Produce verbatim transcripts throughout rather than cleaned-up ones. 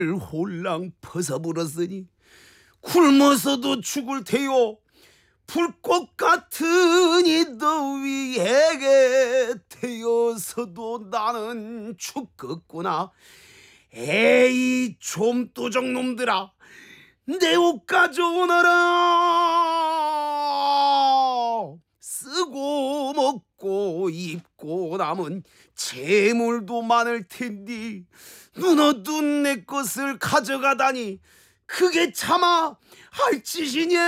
홀랑 벗어버렸으니 굶어서도 죽을 테요. 불꽃 같은 이 더위에게 태어서도 나는 죽겠구나. 에이 좀도적 놈들아, 내 옷 가져오너라. 쓰고 먹고 입고 남은 재물도 많을 텐디 눈어둔 내 것을 가져가다니 그게 차마 할 짓이냐.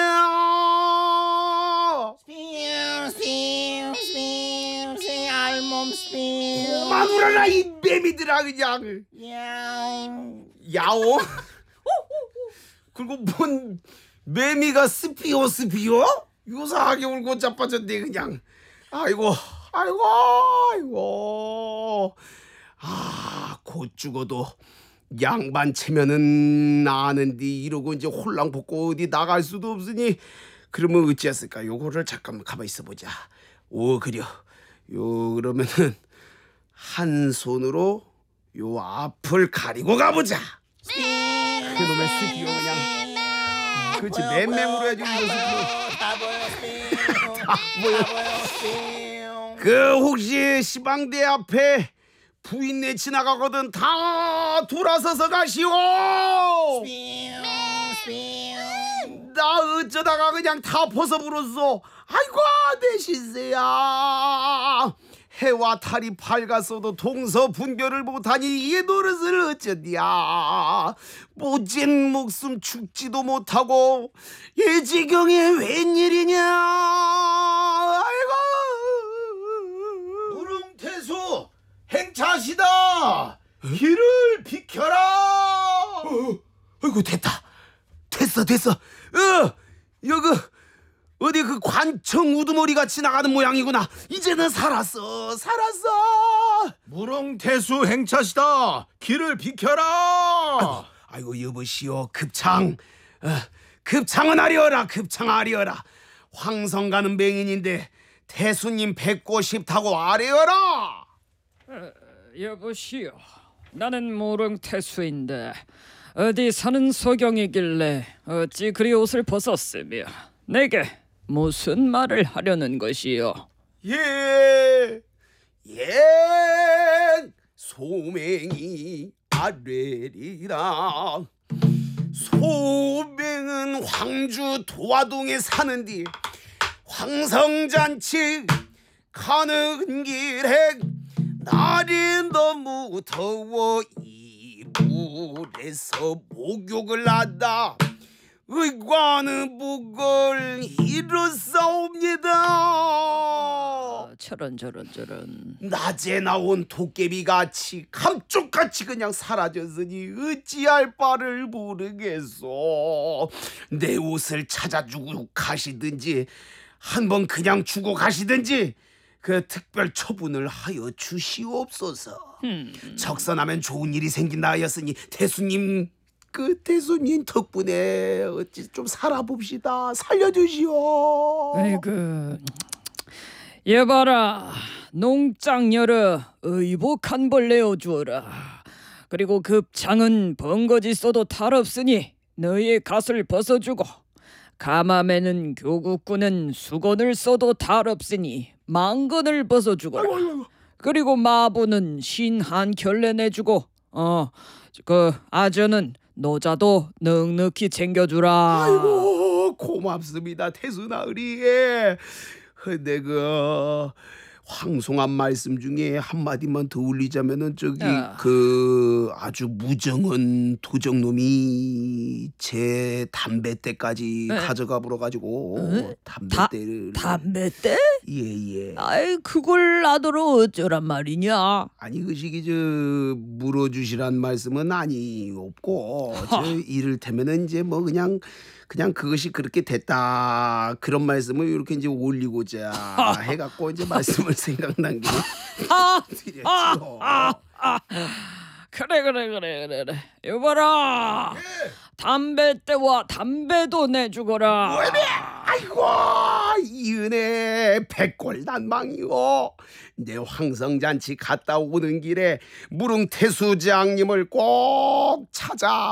알몸 스피우. 마누라라 이 매미들아 그냥. 야옹. 야옹? 그리고 뭔 매미가 스피어 스피어? 요상하게 울고 자빠졌네 그냥. 아이고 아이고 아이고. 아, 곧 죽어도 양반 체면은 아는디 이러고 이제 홀랑 벗고 어디 나갈 수도 없으니 그러면 어찌했을까. 요거를 잠깐만 가만히 있어보자. 오 그려 요 그러면은 한 손으로 요 앞을 가리고 가보자. 그놈의 스피어 그냥 그렇지 맴맴으로 해야지. 다 보여 스피우. 다 보여. 스피우. 그 혹시 시방대 앞에 부인네 지나가거든 다 돌아서서 가시오. 스피우. 스피우. 나 어쩌다가 그냥 다 벗어버렸어. 아이고 내 신세야. 해와 달이 밝았어도 동서분별을 못하니 이 노릇을 어쩌디야. 모진 목숨 죽지도 못하고 이 지경에 웬일이냐. 아이고. 무릉태수 행차시다. 길을 비켜라. 어, 아이고 됐다. 됐어 됐어. 어 여기 어디 그 관청 우두머리가 지나가는 모양이구나. 이제는 살았어 살았어. 무릉태수 행차시다. 길을 비켜라. 아이고 여보시오 급창. 어, 급창은 아리어라 급창 아리어라. 황성 가는 맹인인데 태수님 뵙고 싶다고 아리어라. 어, 여보시오, 나는 무릉태수인데 어디 사는 소경이길래 어찌 그리 옷을 벗었으며 내게 무슨 말을 하려는 것이요? 예, 예, 소맹이 아뢰리라. 소맹은 황주 도화동에 사는디 황성잔치 가는 길에 날이 너무 더워 이불에서 목욕을 하다 의관의 목을 이루사옵니다. 저런 저런 저런. 낮에 나온 도깨비같이 감쪽같이 그냥 사라졌으니 어찌할 바를 모르겠소. 내 옷을 찾아주고 가시든지 한번 그냥 주고 가시든지 그 특별 처분을 하여 주시옵소서. 음. 적선하면 좋은 일이 생긴다 하였으니 태수님 그 태수님 덕분에 어찌 좀 살아봅시다. 살려주시오. 아이고, 여봐라, 농장 열어 의복 한 벌 내어주어라. 그리고 급창은 번거지 써도 탈 없으니 너희의 갓을 벗어주고 가마매는 교국꾼은 수건을 써도 탈 없으니 망건을 벗어주거라. 그리고 마부는 신 한 켤레 내주고 어 그 아저는 노자도 넉넉히 챙겨주라. 아이고 고맙습니다 태수나으리. 근데 그 황송한 말씀 중에 한마디만 더 올리자면은 저기 어. 그 아주 무정한 도적놈이 제 담뱃대까지 에? 가져가 버려 가지고 에? 담뱃대를 담배떼? 예예. 아이 그걸 놔두러 어쩌란 말이냐? 아니 그 시기 저 물어주시란 말씀은 아니 없고 저 이를테면은 이제 뭐 그냥 그냥 그것이 그렇게 됐다 그런 말씀을 이렇게 이제 올리고자 해갖고 이제 말씀을 생각난 게 드렸죠. 그래 그래 그래 그래 그래. 여봐라, 담배떼와 담배도 내주거라. 왜래? 아이고 이 은혜 백골난망이오. 내 황성잔치 갔다 오는 길에 무릉태수장님을 꼭 찾아